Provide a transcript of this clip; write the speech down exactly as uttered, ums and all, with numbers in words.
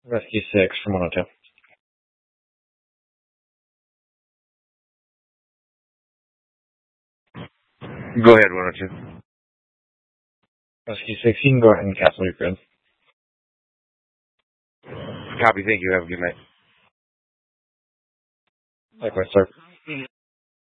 Rescue six from one oh two. Go ahead, one oh two. Rescue six, you can go ahead and cancel your grid. Copy, thank you. Have a good night. Likewise, sir.